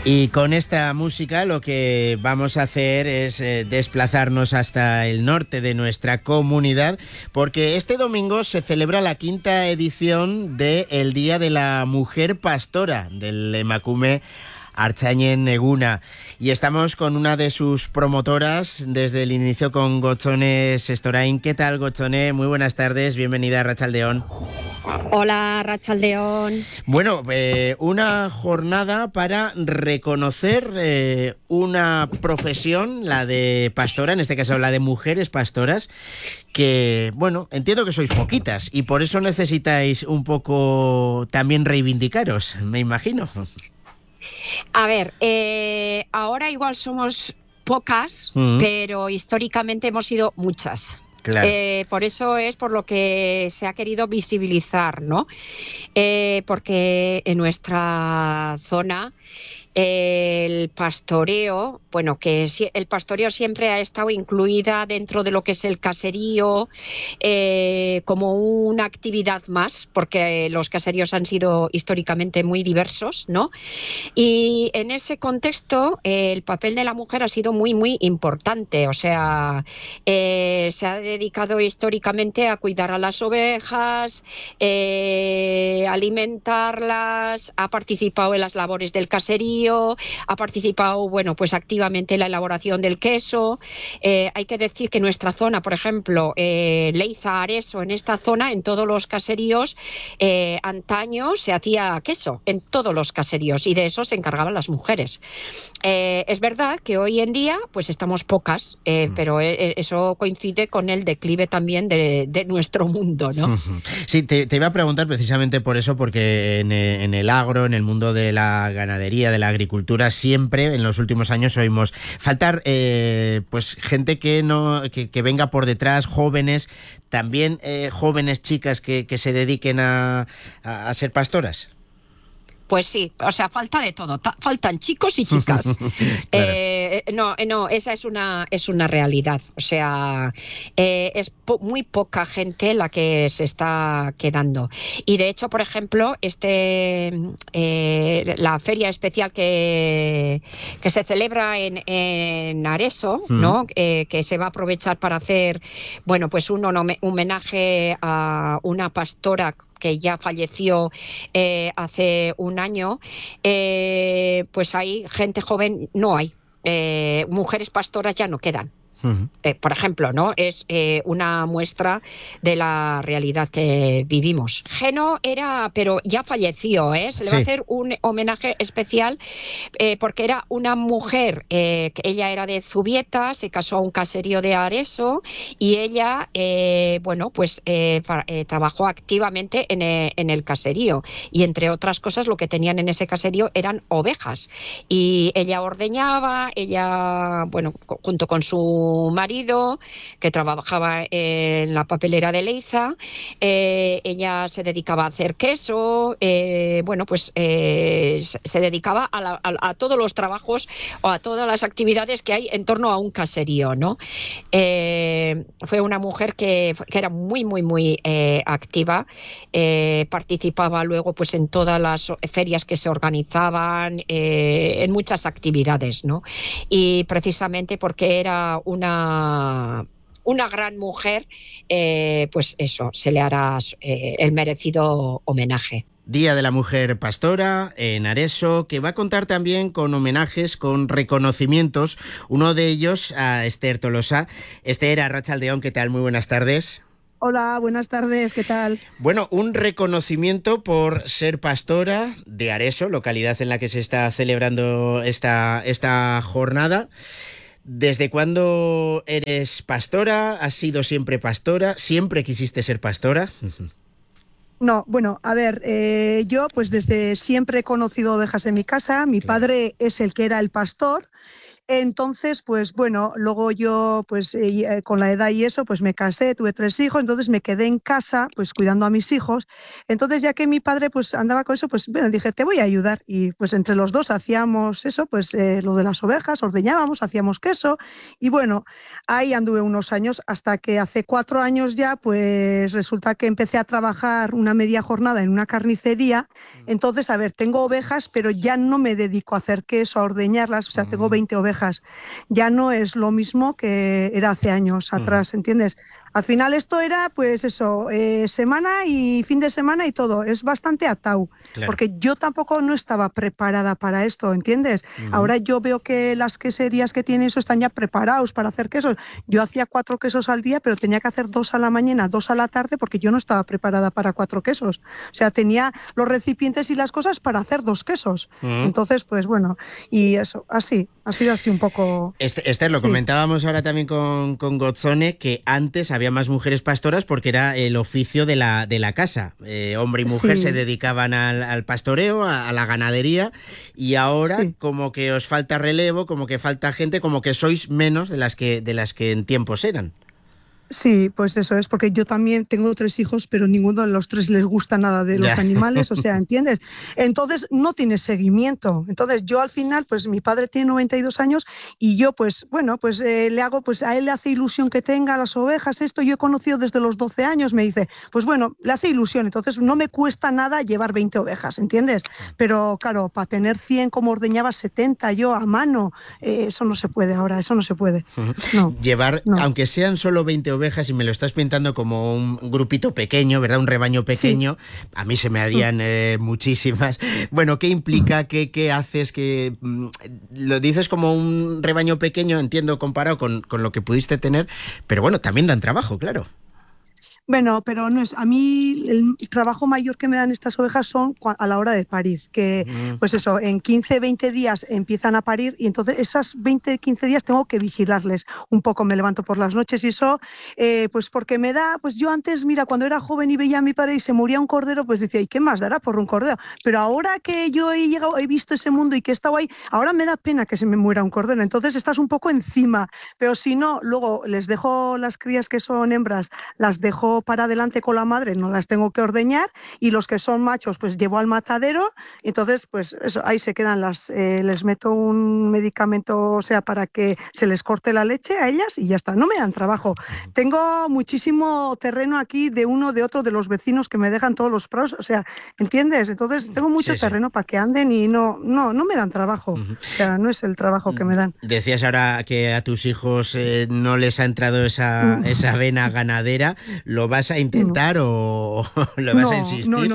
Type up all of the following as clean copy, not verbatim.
Y con esta música lo que vamos a hacer es desplazarnos hasta el norte de nuestra comunidad, porque este domingo se celebra la 5ª edición del Día de la Mujer Pastora del Emakume Artzainen Eguna. Y estamos con una de sus promotoras desde el inicio, con Gotzone Sestorain. ¿Qué tal, Gotzone? Muy buenas tardes, bienvenida a Arratsaldeon. Hola, Arratsaldeon. Bueno, una jornada para reconocer una profesión, la de pastora, en este caso la de mujeres pastoras, que, bueno, entiendo que sois poquitas y por eso necesitáis un poco también reivindicaros, me imagino. A ver, ahora igual somos pocas, pero históricamente hemos sido muchas. Claro. Por eso es por lo que se ha querido visibilizar, ¿no? Porque en nuestra zona el pastoreo, bueno, que el pastoreo siempre ha estado incluida dentro de lo que es el caserío como una actividad más, porque los caseríos han sido históricamente muy diversos, ¿no? Y en ese contexto el papel de la mujer ha sido muy, muy importante. O sea, se ha dedicado históricamente a cuidar a las ovejas, alimentarlas, ha participado en las labores del caserío, ha participado, bueno, pues activamente en la elaboración del queso. Hay que decir que nuestra zona, por ejemplo, Leiza, Areso, en esta zona, en todos los caseríos, antaño se hacía queso, en todos los caseríos, y de eso se encargaban las mujeres. Es verdad que hoy en día, pues estamos pocas, pero eso coincide con el declive también de nuestro mundo, ¿no? Sí, te iba a preguntar precisamente por eso, porque en el agro, en el mundo de la ganadería, de la agricultura, siempre en los últimos años oímos faltar pues gente que venga por detrás, jóvenes, también jóvenes chicas que se dediquen a ser pastoras. Pues sí, o sea, falta de todo, faltan chicos y chicas. Claro. No, esa es una realidad. O sea, es muy poca gente la que se está quedando. Y de hecho, por ejemplo, la feria especial que se celebra en Areso, ¿no? Que se va a aprovechar para hacer, bueno, pues un homenaje a una pastora que ya falleció hace un año, pues hay gente joven, no hay. Mujeres pastoras ya no quedan. Por ejemplo, ¿no? Es una muestra de la realidad que vivimos. Geno era, pero ya falleció, se le va a hacer un homenaje especial porque era una mujer, que ella era de Zubieta, se casó a un caserío de Areso y ella, bueno, pues trabajó activamente en el caserío, y entre otras cosas lo que tenían en ese caserío eran ovejas, y ella ordeñaba, bueno, junto con su marido, que trabajaba en la papelera de Leiza, ella se dedicaba a hacer queso, bueno, pues se dedicaba a todos los trabajos o a todas las actividades que hay en torno a un caserío, ¿no? Fue una mujer que era muy, muy, muy activa, participaba luego pues en todas las ferias que se organizaban, en muchas actividades, ¿no? Y precisamente porque era una gran mujer, pues eso, se le hará el merecido homenaje. Día de la Mujer Pastora en Areso, que va a contar también con homenajes, con reconocimientos. Uno de ellos a Esther Tolosa. Esther, Arratsaldeon, ¿qué tal? Muy buenas tardes. Hola, buenas tardes, ¿qué tal? Bueno, un reconocimiento por ser pastora de Areso, localidad en la que se está celebrando esta jornada. ¿Desde cuándo eres pastora? ¿Has sido siempre pastora? ¿Siempre quisiste ser pastora? No, bueno, a ver, yo pues desde siempre he conocido ovejas en mi casa. Mi padre es el que era el pastor. Entonces, pues bueno, luego yo, pues con la edad y eso, pues me casé, tuve 3 hijos, entonces me quedé en casa, pues cuidando a mis hijos. Entonces, ya que mi padre pues andaba con eso, pues bueno, dije, te voy a ayudar. Y pues entre los dos hacíamos eso, pues lo de las ovejas, ordeñábamos, hacíamos queso. Y bueno, ahí anduve unos años hasta que hace 4 años ya, pues resulta que empecé a trabajar una media jornada en una carnicería. Entonces, a ver, tengo ovejas, pero ya no me dedico a hacer queso, a ordeñarlas, o sea, tengo 20 ovejas. Ya no es lo mismo que era hace años atrás, ¿entiendes? Al final esto era, pues eso, semana y fin de semana y todo. Es bastante atado, Claro. porque yo tampoco no estaba preparada para esto, ¿entiendes? Ahora yo veo que las queserías que tienen eso están ya preparados para hacer quesos. Yo hacía 4 quesos al día, pero tenía que hacer 2 a la mañana, 2 a la tarde, porque yo no estaba preparada para 4 quesos. O sea, tenía los recipientes y las cosas para hacer 2 quesos. Entonces, pues bueno, y eso, así, ha sido así un poco... Esther, lo comentábamos ahora también con Gozzone, que antes había más mujeres pastoras porque era el oficio de la casa. Hombre y mujer se dedicaban al pastoreo, a la ganadería, y ahora como que os falta relevo, como que falta gente, como que sois menos de las que en tiempos eran. Sí, pues eso es, porque yo también tengo 3 hijos, pero ninguno de los 3 les gusta nada de los animales, o sea, ¿entiendes? Entonces no tiene seguimiento. Entonces yo al final, pues mi padre tiene 92 años y yo pues, bueno, pues le hago, pues a él le hace ilusión que tenga las ovejas, esto yo he conocido desde los 12 años, me dice, pues bueno, le hace ilusión, entonces no me cuesta nada llevar 20 ovejas, ¿entiendes? Pero claro, para tener 100 como ordeñaba 70 yo a mano, eso no se puede ahora, eso no se puede. No, llevar, no. Aunque sean solo 20 ovejas, y me lo estás pintando como un grupito pequeño, ¿verdad? Un rebaño pequeño. Sí. A mí se me harían muchísimas. Bueno, ¿qué implica? ¿Qué haces? Lo dices como un rebaño pequeño, entiendo, comparado con lo que pudiste tener, pero bueno, también dan trabajo, claro. Bueno, pero no es. A mí el trabajo mayor que me dan estas ovejas son a la hora de parir, que pues eso, en 15, 20 días empiezan a parir y entonces esas 20, 15 días tengo que vigilarles un poco, me levanto por las noches y eso, pues porque me da, pues yo antes, mira, cuando era joven y veía a mi padre y se moría un cordero, pues decía, ¿y qué más dará por un cordero? Pero ahora que yo he visto ese mundo y que he estado ahí, ahora me da pena que se me muera un cordero, entonces estás un poco encima, pero si no, luego les dejo las crías que son hembras, las dejo para adelante con la madre, no las tengo que ordeñar, y los que son machos pues llevo al matadero, entonces pues eso, ahí se quedan les meto un medicamento, o sea, para que se les corte la leche a ellas y ya está, no me dan trabajo. Tengo muchísimo terreno aquí de uno, de otro, de los vecinos que me dejan todos los prados, o sea, ¿entiendes? Entonces tengo mucho terreno para que anden y no me dan trabajo, o sea, no es el trabajo que me dan. Decías ahora que a tus hijos no les ha entrado esa vena ganadera, ¿lo vas a intentar o lo vas a insistir?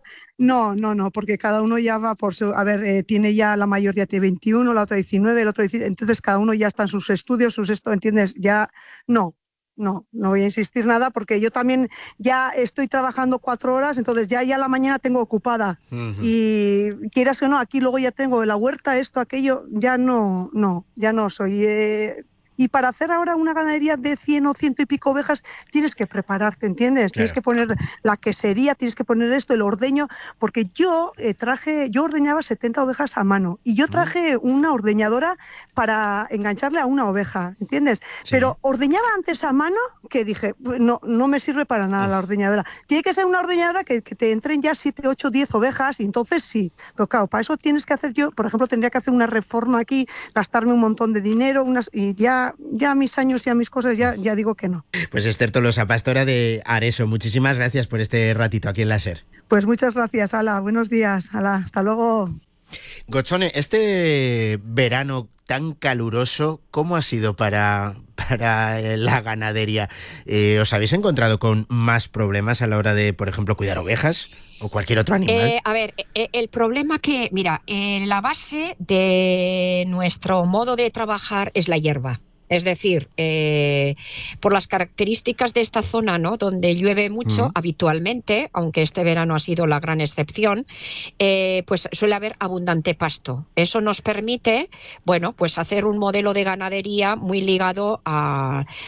No, porque cada uno ya va por su... A ver, tiene ya la mayor ya tiene 21, la otra 19, el otro 17, entonces cada uno ya está en sus estudios, ¿entiendes? Ya no voy a insistir nada porque yo también ya estoy trabajando 4 horas, entonces ya la mañana tengo ocupada y quieras que no, aquí luego ya tengo la huerta, esto, aquello, ya no soy... Y para hacer ahora una ganadería de 100 o 100 y pico ovejas tienes que prepararte, ¿entiendes? Claro. Tienes que poner la quesería, tienes que poner esto, el ordeño, porque yo ordeñaba 70 ovejas a mano y yo traje una ordeñadora para engancharle a una oveja, ¿entiendes? Sí. Pero ordeñaba antes a mano que dije, no me sirve para nada la ordeñadora. Tiene que ser una ordeñadora que te entren ya 7, 8, 10 ovejas y entonces sí. Pero claro, para eso tienes que hacer yo, por ejemplo, tendría que hacer una reforma aquí, gastarme un montón de dinero, y ya a mis años y a mis cosas ya digo que no. Pues Esther Tolosa, pastora de Areso, muchísimas gracias por este ratito aquí en la SER. Pues muchas gracias, Ala, buenos días, Ala, hasta luego. Gozzone, este verano tan caluroso, ¿cómo ha sido para la ganadería? ¿Os habéis encontrado con más problemas a la hora de, por ejemplo, cuidar ovejas o cualquier otro animal? A ver, el problema que, mira, la base de nuestro modo de trabajar es la hierba. Es decir, por las características de esta zona, ¿no?, donde llueve mucho habitualmente, aunque este verano ha sido la gran excepción, pues suele haber abundante pasto. Eso nos permite, bueno, pues hacer un modelo de ganadería muy ligado a